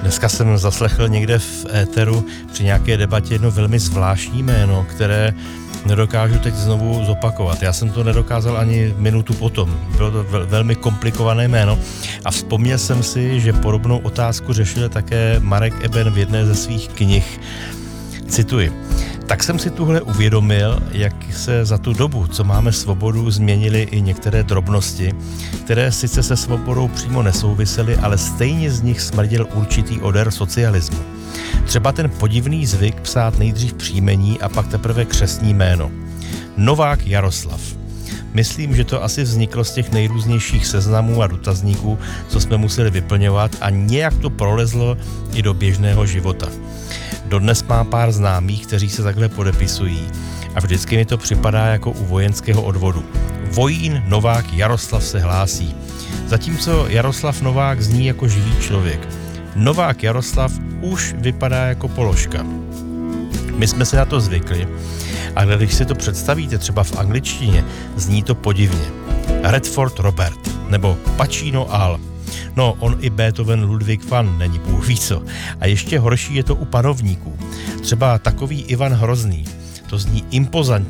Dneska jsem zaslechl někde v éteru při nějaké debatě jedno velmi zvláštní jméno, které nedokážu teď znovu zopakovat. Já jsem to nedokázal ani minutu potom. Bylo to velmi komplikované jméno a vzpomněl jsem si, že podobnou otázku řešil také Marek Eben v jedné ze svých knih. Cituji. Tak jsem si tuhle uvědomil, jak se za tu dobu, co máme svobodu, změnily i některé drobnosti, které sice se svobodou přímo nesouvisely, ale stejně z nich smrděl určitý odér socialismu. Třeba ten podivný zvyk psát nejdřív příjmení a pak teprve křestní jméno. Novák Jaroslav. Myslím, že to asi vzniklo z těch nejrůznějších seznamů a dotazníků, co jsme museli vyplňovat a nějak to prolezlo i do běžného života. Dodnes mám pár známých, kteří se takhle podepisují a vždycky mi to připadá jako u vojenského odvodu. Vojín Novák Jaroslav se hlásí, zatímco Jaroslav Novák zní jako živý člověk. Novák Jaroslav už vypadá jako položka. My jsme si na to zvykli, ale když si to představíte třeba v angličtině, zní to podivně. Redford Robert nebo Pacino Al. No, on i Beethoven Ludwig van není bůh ví co. A ještě horší je to u panovníků. Třeba takový Ivan Hrozný. To zní impozantně.